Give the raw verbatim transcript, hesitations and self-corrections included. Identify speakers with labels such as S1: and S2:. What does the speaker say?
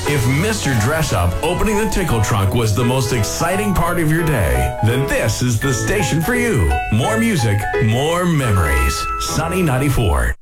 S1: If Mister Dress Up opening the Tickle Trunk was the most exciting part of your day, then this is the station for you. More music, more memories. Sunny ninety-four.